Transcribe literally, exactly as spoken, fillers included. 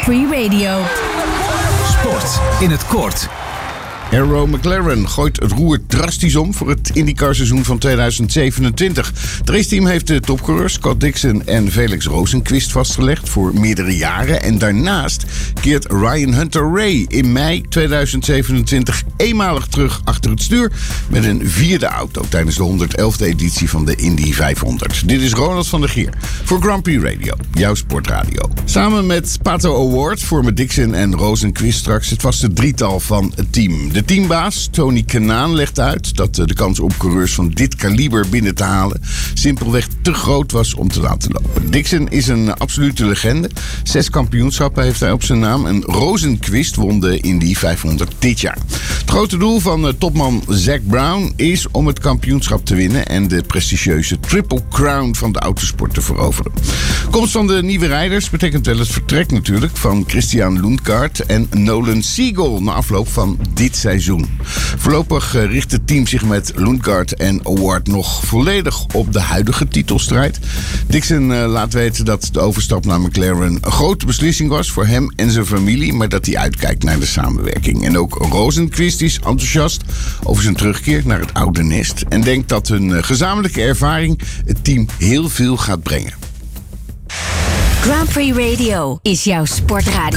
Prix Radio. Sport in het kort. Arrow McLaren gooit het roer drastisch om voor het IndyCar-seizoen van tweeduizend zevenentwintig. Het raceteam heeft de topcoureurs Scott Dixon en Felix Rosenqvist vastgelegd voor meerdere jaren. En daarnaast keert Ryan Hunter-Reay in mei tweeduizend zevenentwintig eenmalig terug achter het stuur met een vierde auto tijdens de honderdelfde editie van de Indy vijfhonderd. Dit is Ronald van der Geer voor Grand Prix Radio, jouw sportradio. Samen met Pato Award vormen Dixon en Rosenqvist straks het vaste drietal van het team. De teambaas Tony Kanaan legt uit dat de kans om coureurs van dit kaliber binnen te halen simpelweg te groot was om te laten lopen. Dixon is een absolute legende. Zes kampioenschappen heeft hij op zijn naam en Rosenqvist won de Indy vijfhonderd dit jaar. Het grote doel van topman Zac Brown is om het kampioenschap te winnen en de prestigieuze Triple Crown van de autosport te veroveren. Komst van de nieuwe rijders betekent wel het vertrek natuurlijk van Christian Lundgaard en Nolan Siegel na afloop van dit seizoen. Voorlopig richt het team zich met Lundgaard en Award nog volledig op de huidige titelstrijd. Dixon uh, laat weten dat de overstap naar McLaren een grote beslissing was voor hem en zijn familie, maar dat hij uitkijkt naar de samenwerking. En ook Rosenqvist is enthousiast over zijn terugkeer naar het oude nest en denkt dat hun uh, gezamenlijke ervaring het team heel veel gaat brengen. Grand Prix Radio is jouw sportradio.